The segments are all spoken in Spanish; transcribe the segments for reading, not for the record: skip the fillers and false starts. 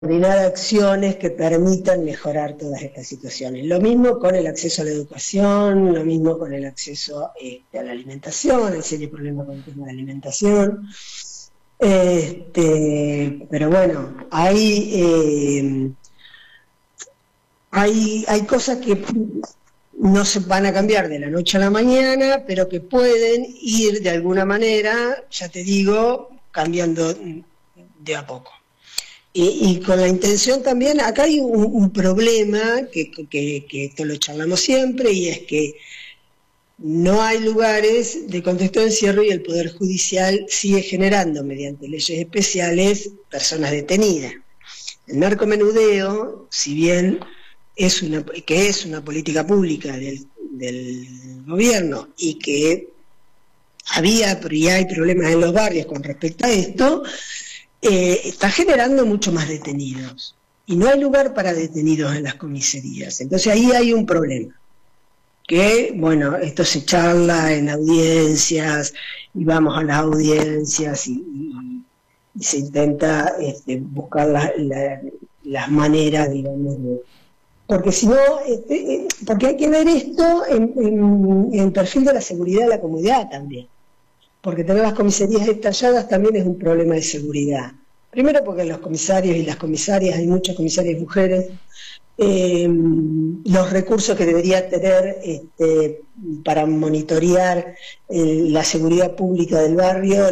coordinar acciones que permitan mejorar todas estas situaciones. Lo mismo con el acceso a la educación, lo mismo con el acceso a la alimentación, hay serios problemas con el tema de la alimentación. Pero bueno, hay cosas que no se van a cambiar de la noche a la mañana, pero que pueden ir de alguna manera, ya te digo, cambiando de a poco. Y con la intención también, acá hay un problema que esto lo charlamos siempre, y es que no hay lugares de contexto de encierro y el Poder Judicial sigue generando, mediante leyes especiales, personas detenidas. El narcomenudeo, si bien es una política pública del gobierno y que había y hay problemas en los barrios con respecto a esto, está generando mucho más detenidos. Y no hay lugar para detenidos en las comisarías. Entonces ahí hay un problema. Que, bueno, esto se charla en audiencias, y vamos a las audiencias y se intenta buscar las maneras, digamos, porque si no, porque hay que ver esto en el perfil de la seguridad de la comunidad también, porque tener las comisarías estalladas también es un problema de seguridad. Primero porque los comisarios y las comisarias, hay muchas comisarias mujeres, los recursos que debería tener para monitorear la seguridad pública del barrio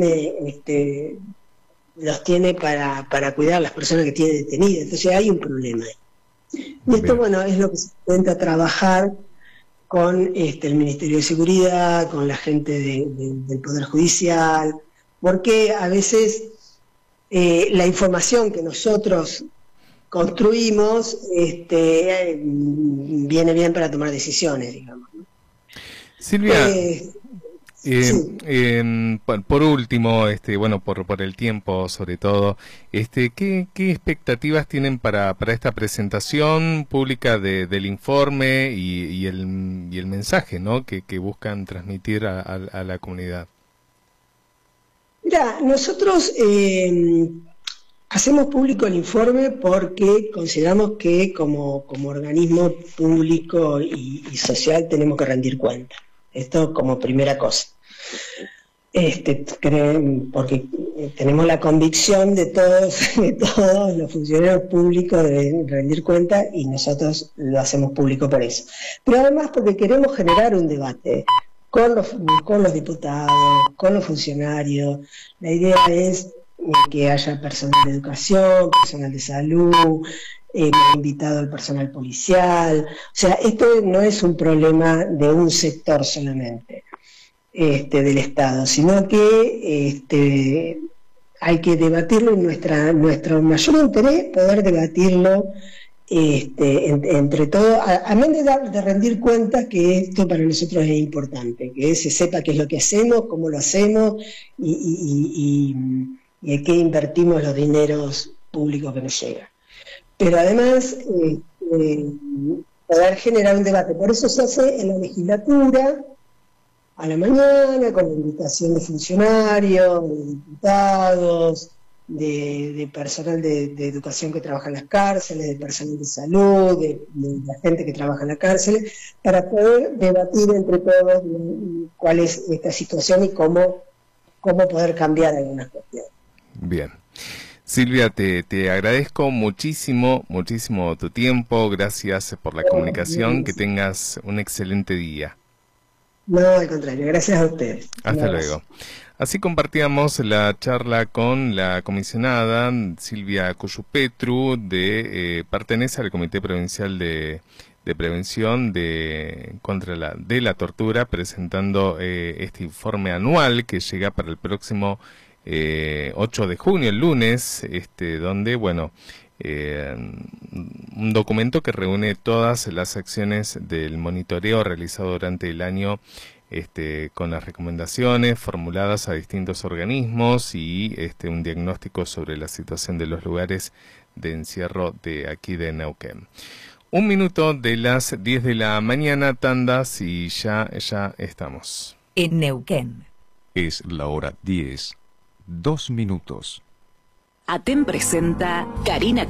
los tiene para cuidar a las personas que tiene detenidas. Entonces hay un problema. Y esto, bueno, es lo que se intenta trabajar con el Ministerio de Seguridad, con la gente del Poder Judicial, porque a veces la información que nosotros construimos viene bien para tomar decisiones, digamos, ¿no? Silvia, Sí. por último, bueno, por el tiempo sobre todo, ¿qué expectativas tienen para esta presentación pública del informe y el mensaje, ¿no?, que buscan transmitir a la comunidad? Mira, nosotros hacemos público el informe porque consideramos que como organismo público y social tenemos que rendir cuenta. Esto como primera cosa. Porque tenemos la convicción de todos los funcionarios públicos de rendir cuenta, y nosotros lo hacemos público por eso. Pero además porque queremos generar un debate con los diputados, con los funcionarios. La idea es que haya personal de educación, personal de salud, invitado al personal policial. O sea, esto no es un problema de un sector solamente del Estado, sino que hay que debatirlo, en nuestro mayor interés poder debatirlo entre todos, amén de rendir cuentas, que esto para nosotros es importante, que se sepa qué es lo que hacemos, cómo lo hacemos y en qué invertimos los dineros públicos que nos llegan. Pero además poder generar un debate, por eso se hace en la legislatura a la mañana, con la invitación de funcionarios, de diputados, de personal de educación que trabaja en las cárceles, de personal de salud, de la gente que trabaja en las cárceles, para poder debatir entre todos cuál es esta situación y cómo poder cambiar algunas cuestiones. Bien. Silvia, te agradezco muchísimo tu tiempo, gracias por la comunicación, que tengas un excelente día. No, al contrario, gracias a ustedes. Hasta luego. Así compartíamos la charla con la comisionada Silvia Cuyupetru, pertenece al Comité Provincial de Prevención contra la Tortura, presentando este informe anual que llega para el próximo 8 de junio, el lunes, donde, bueno, un documento que reúne todas las acciones del monitoreo realizado durante el año, con las recomendaciones formuladas a distintos organismos y un diagnóstico sobre la situación de los lugares de encierro de aquí de Neuquén. 1 minuto de las 10 de la mañana, tandas, y ya estamos. En Neuquén. Es la hora 10, 2 minutos. ATEM presenta Karina